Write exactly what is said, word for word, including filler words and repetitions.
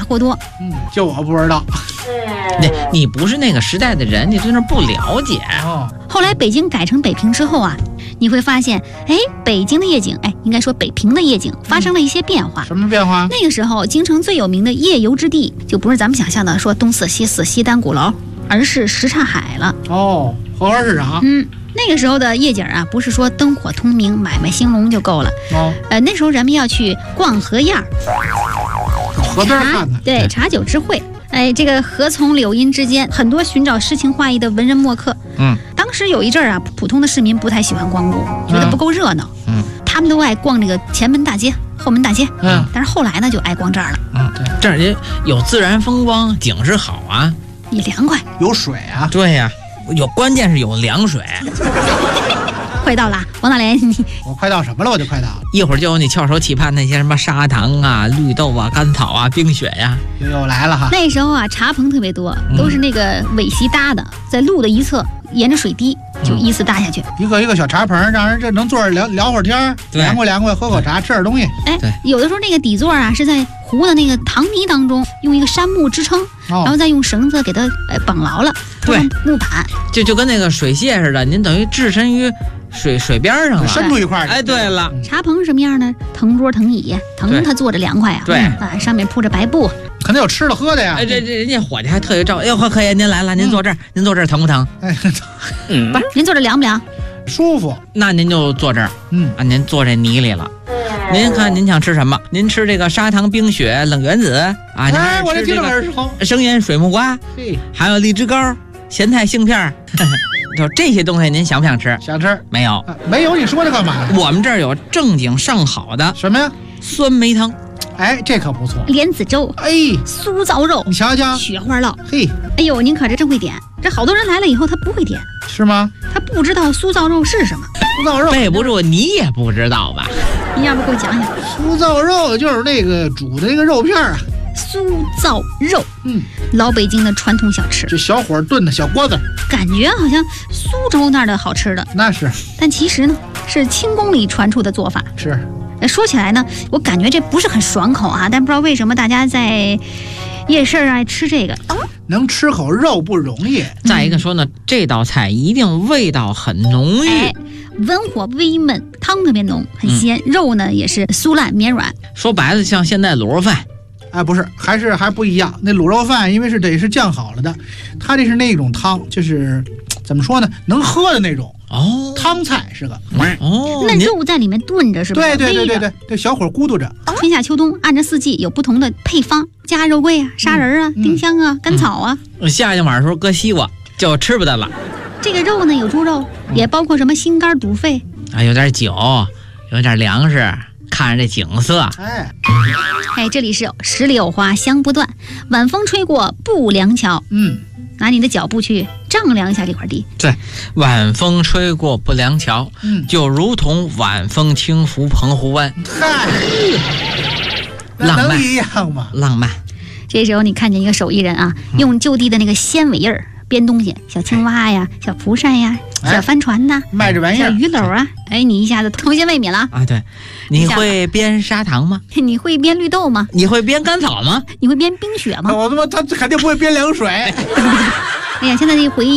过多。 嗯，就我不知道。 你你不是那个时代的人，你对那不了解。 哦， 后来北京改成北平之后啊，你会发现，哎，北京的夜景，哎，应该说北平的夜景发生了一些变化。 什么变化？ 那个时候，京城最有名的夜游之地，就不是咱们想象的说东四西四西单鼓楼，而是什刹海了。 哦，荷花市场。 嗯，那个时候的夜景啊，不是说灯火通明、买卖兴隆就够了。 哦， 呃，那时候人们要去逛河沿儿， 河边看看。 对，茶酒知会。哎，这个河从柳荫之间，很多寻找诗情画意的文人墨客。 嗯， 当时有一阵儿啊，普通的市民不太喜欢光顾，觉得不够热闹。 嗯， 他们都爱逛这个前门大街、后门大街。 嗯， 但是后来呢，就爱逛这儿了。 嗯，对，这儿也有自然风光，景势好啊。 你凉快。 有水啊。 对呀、啊，有关键是有凉水。 快到了，王大连，你我快到什么了？我就快到了。 一会儿就有你翘首企盼那些什么砂糖啊、绿豆啊、甘草啊、冰雪呀、 啊，又又来了哈。 那时候啊，茶棚特别多，都是那个苇席搭的，在路的一侧，沿着水滴就依次搭下去。 嗯、一个一个小茶棚，让人这能坐着聊聊会儿天，凉快凉快，喝口茶，吃点东西。 哎，有的时候那个底座啊是在湖的那个塘泥当中，用一个杉木支撑，哦、然后再用绳子给它呃绑牢了， 对， 木板， 就就跟那个水榭似的，您等于置身于水水边上了， 伸出一块。 哎，对了， 茶棚什么样呢？藤桌藤椅，藤它坐着凉快啊， 对啊，上面铺着白布， 肯定有吃的喝的呀。 哎，这这人家伙计还特意照，哎呦，何可爷您来了，您坐这儿，您坐这儿疼不疼？ 哎， 嗯，不是，您坐这凉不凉？ 舒服。 那您就坐这儿， 嗯啊，您坐这泥里了。您看您想吃什么？您吃这个砂糖冰雪冷原子啊？ 哎，我这听着耳熟。 生腌水木瓜， 嘿， 还有荔枝糕、咸菜杏片。就这些东西，您想不想吃？ 想吃。 没有、 啊，没有，你说这干嘛？ 我们这儿有正经上好的什么呀？ 酸梅汤。 哎，这可不错。 莲子粥， 哎， 酥糟肉， 你瞧瞧， 雪花酪。 嘿， 哎呦，您可这真会点。这好多人来了以后，他不会点， 是吗？ 他不知道酥糟肉是什么。 酥糟肉背不住，你也不知道吧？ 您要不给我讲讲？ 酥糟肉就是那个煮的那个肉片啊。 酥糟肉， 嗯， 老北京的传统小吃， 这小火炖的小锅子， 感觉好像苏州那儿的好吃的， 那是， 但其实呢是清宫里传出的做法。 是， 说起来呢，我感觉这不是很爽口啊，但不知道为什么大家在夜市爱吃这个， 能吃口肉不容易。 再一个说呢，这道菜一定味道很浓郁。 哎，文火微焖，汤特别浓，很鲜，嗯、肉呢也是酥烂绵软。 说白了，像现在卤肉饭。 哎，不是，还是还不一样。那卤肉饭因为是得是酱好了的，它这是那种汤，就是怎么说呢，能喝的那种。 哦， 汤菜是个。 哦， 那肉在里面炖着是吧？ 对对对对对对，小火咕嘟着。 春夏秋冬按着四季有不同的配方，加肉桂啊、砂仁啊、嗯、丁香啊、甘草啊。 嗯、夏天晚上时候搁西瓜就吃不得了。 这个肉呢有猪肉，也包括什么心肝、肚肺啊，有点酒，有点粮食。看着这景色， 哎， 哎，这里是十里有花香不断，晚风吹过不凉桥。 嗯， 拿你的脚步去丈量一下这块地。 对，晚风吹过不凉桥， 嗯， 就如同晚风轻拂澎湖湾。 嗨， 浪漫一样吗？ 浪漫。 这时候你看见一个手艺人啊，嗯、用就地的那个纤维叶儿编东西，小青蛙呀、小蒲扇呀、 哎、 小帆船呐、 卖这玩意儿， 小鱼篓啊，哎，你一下子童心未泯了啊！对，你会编砂糖吗？ 你会编绿豆吗？ 你会编甘草吗？ 你会编冰雪吗？ 我他妈他肯定不会编凉水。 哎呀，现在这回忆。